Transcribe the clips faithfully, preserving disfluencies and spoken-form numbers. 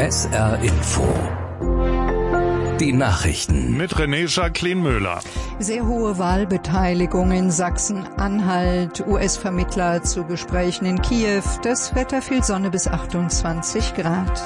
S R Info. Die Nachrichten mit René Jacqueline Möhler. Sehr hohe Wahlbeteiligung in Sachsen-Anhalt. U S-Vermittler zu Gesprächen in Kiew. Das Wetter viel Sonne bis achtundzwanzig Grad.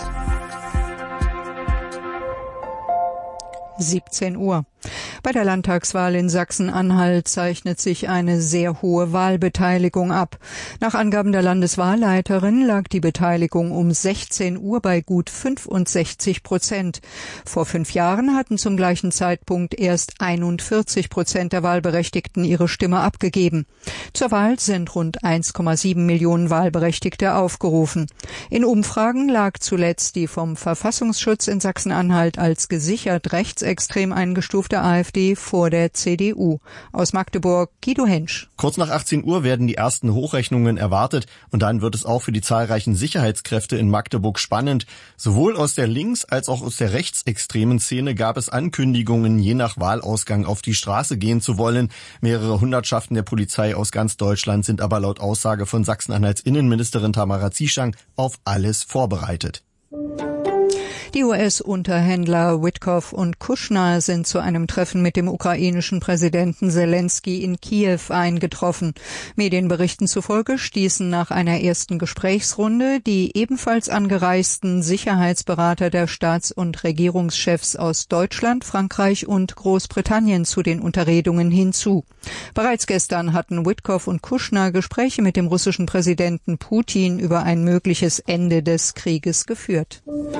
siebzehn Uhr. Bei der Landtagswahl in Sachsen-Anhalt zeichnet sich eine sehr hohe Wahlbeteiligung ab. Nach Angaben der Landeswahlleiterin lag die Beteiligung um sechzehn Uhr bei gut fünfundsechzig Prozent. Vor fünf Jahren hatten zum gleichen Zeitpunkt erst einundvierzig Prozent der Wahlberechtigten ihre Stimme abgegeben. Zur Wahl sind rund eins Komma sieben Millionen Wahlberechtigte aufgerufen. In Umfragen lag zuletzt die vom Verfassungsschutz in Sachsen-Anhalt als gesichert rechtsextrem eingestufte AfD vor der C D U. Aus Magdeburg, Guido Hensch. Kurz nach achtzehn Uhr werden die ersten Hochrechnungen erwartet und dann wird es auch für die zahlreichen Sicherheitskräfte in Magdeburg spannend. Sowohl aus der links- als auch aus der rechtsextremen Szene gab es Ankündigungen, je nach Wahlausgang auf die Straße gehen zu wollen. Mehrere Hundertschaften der Polizei aus ganz Deutschland sind aber laut Aussage von Sachsen-Anhalts Innenministerin Tamara Zieschang auf alles vorbereitet. Die U S-Unterhändler Witkoff und Kushner sind zu einem Treffen mit dem ukrainischen Präsidenten Selensky in Kiew eingetroffen. Medienberichten zufolge stießen nach einer ersten Gesprächsrunde die ebenfalls angereisten Sicherheitsberater der Staats- und Regierungschefs aus Deutschland, Frankreich und Großbritannien zu den Unterredungen hinzu. Bereits gestern hatten Witkoff und Kushner Gespräche mit dem russischen Präsidenten Putin über ein mögliches Ende des Krieges geführt.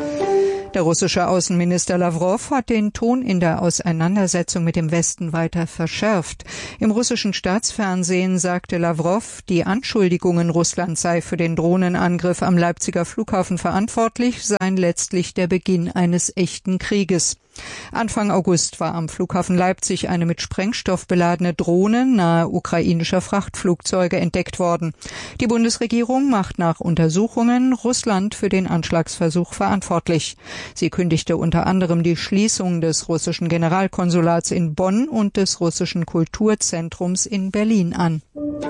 Der russische Außenminister Lawrow hat den Ton in der Auseinandersetzung mit dem Westen weiter verschärft. Im russischen Staatsfernsehen sagte Lawrow, die Anschuldigungen, Russland sei für den Drohnenangriff am Leipziger Flughafen verantwortlich, seien letztlich der Beginn eines echten Krieges. Anfang August war am Flughafen Leipzig eine mit Sprengstoff beladene Drohne nahe ukrainischer Frachtflugzeuge entdeckt worden. Die Bundesregierung macht nach Untersuchungen Russland für den Anschlagsversuch verantwortlich. Sie kündigte unter anderem die Schließung des russischen Generalkonsulats in Bonn und des russischen Kulturzentrums in Berlin an.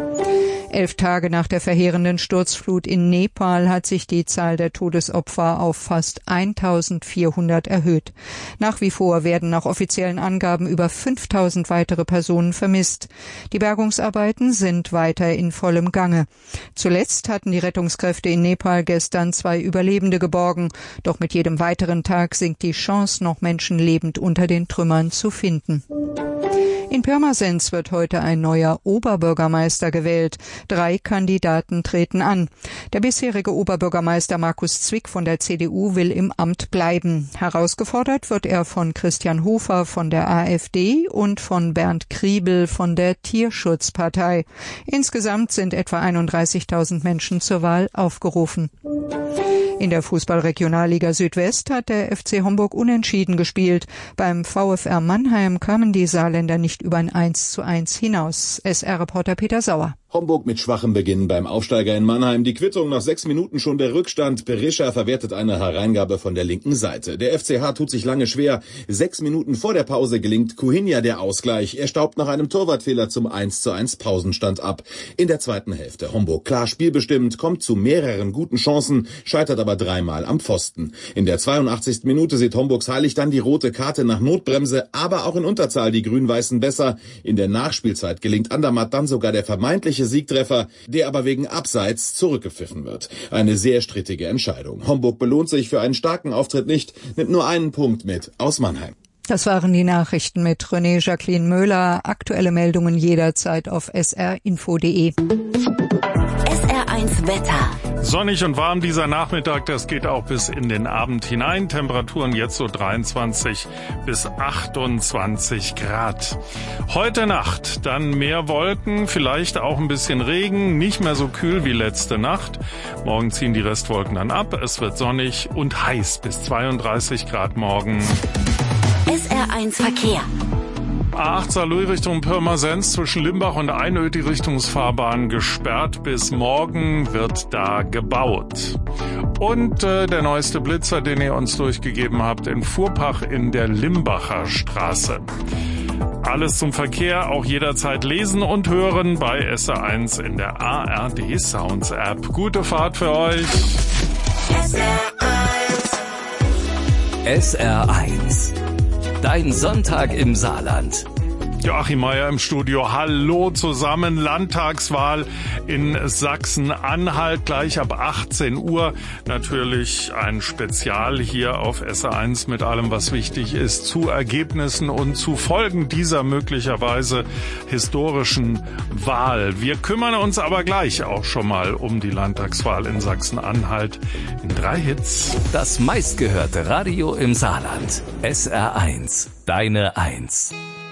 Elf Tage nach der verheerenden Sturzflut in Nepal hat sich die Zahl der Todesopfer auf fast eintausendvierhundert erhöht. Nach wie vor werden nach offiziellen Angaben über fünftausend weitere Personen vermisst. Die Bergungsarbeiten sind weiter in vollem Gange. Zuletzt hatten die Rettungskräfte in Nepal gestern zwei Überlebende geborgen. Doch mit jedem weiteren Tag sinkt die Chance, noch Menschen lebend unter den Trümmern zu finden. In Pirmasens wird heute ein neuer Oberbürgermeister gewählt. Drei Kandidaten treten an. Der bisherige Oberbürgermeister Markus Zwick von der C D U will im Amt bleiben. Herausgefordert wird er von Christian Hofer von der AfD und von Bernd Kriebel von der Tierschutzpartei. Insgesamt sind etwa einunddreißigtausend Menschen zur Wahl aufgerufen. In der Fußball-Regionalliga Südwest hat der F C Homburg unentschieden gespielt. Beim VfR Mannheim kamen die Saarländer nicht über ein eins zu eins hinaus. S R-Reporter Peter Sauer. Homburg mit schwachem Beginn beim Aufsteiger in Mannheim. Die Quittung nach sechs Minuten schon der Rückstand. Berisha verwertet eine Hereingabe von der linken Seite. Der F C H tut sich lange schwer. Sechs Minuten vor der Pause gelingt Kuhinja der Ausgleich. Er staubt nach einem Torwartfehler zum eins zu eins Pausenstand ab. In der zweiten Hälfte Homburg klar spielbestimmt, kommt zu mehreren guten Chancen, scheitert aber dreimal am Pfosten. In der zweiundachtzigsten Minute sieht Homburgs Heilig dann die rote Karte nach Notbremse, aber auch in Unterzahl die Grün-Weißen besser. In der Nachspielzeit gelingt Andermatt dann sogar der vermeintliche Siegtreffer, der aber wegen Abseits zurückgepfiffen wird. Eine sehr strittige Entscheidung. Homburg belohnt sich für einen starken Auftritt nicht, nimmt nur einen Punkt mit aus Mannheim. Das waren die Nachrichten mit René Jacqueline Möhler. Aktuelle Meldungen jederzeit auf s r info punkt d e. S R eins Wetter. Sonnig und warm dieser Nachmittag, das geht auch bis in den Abend hinein. Temperaturen jetzt so dreiundzwanzig bis achtundzwanzig Grad. Heute Nacht dann mehr Wolken, vielleicht auch ein bisschen Regen, nicht mehr so kühl wie letzte Nacht. Morgen ziehen die Restwolken dann ab. Es wird sonnig und heiß bis zweiunddreißig Grad morgen. S R eins Verkehr. A acht Saarlouis Richtung Pirmasens zwischen Limbach und Einöd die Richtungsfahrbahn gesperrt. Bis morgen wird da gebaut. Und äh, der neueste Blitzer, den ihr uns durchgegeben habt, in Fuhrpach in der Limbacher Straße. Alles zum Verkehr, auch jederzeit lesen und hören bei S R eins in der A R D Sounds App. Gute Fahrt für euch. S R eins S R eins. Dein Sonntag im Saarland. Joachim Meier im Studio. Hallo zusammen. Landtagswahl in Sachsen-Anhalt gleich ab achtzehn Uhr. Natürlich ein Spezial hier auf S R eins mit allem, was wichtig ist, zu Ergebnissen und zu Folgen dieser möglicherweise historischen Wahl. Wir kümmern uns aber gleich auch schon mal um die Landtagswahl in Sachsen-Anhalt in drei Hits. Das meistgehörte Radio im Saarland. S R eins. Deine Eins.